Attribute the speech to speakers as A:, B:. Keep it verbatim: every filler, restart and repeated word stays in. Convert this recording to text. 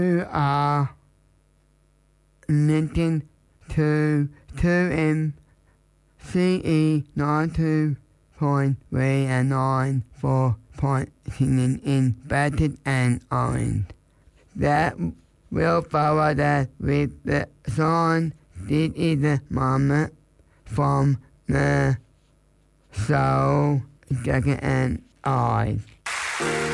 A: You are listening to two M C E ninety-two point three and ninety-four point seven in Bedford and Orange. That will follow that with the song This Is the Moment from the Soul, Second and Eyes.